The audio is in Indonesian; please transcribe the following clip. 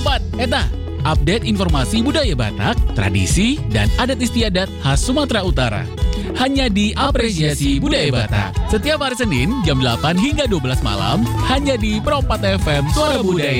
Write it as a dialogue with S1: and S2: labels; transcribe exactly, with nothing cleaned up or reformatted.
S1: Sobat, eta, update informasi budaya Batak, tradisi, dan adat istiadat khas Sumatera Utara. Hanya di Apresiasi Budaya Batak. Setiap hari Senin jam delapan hingga dua belas malam, hanya di Pro empat F M Suara Budaya.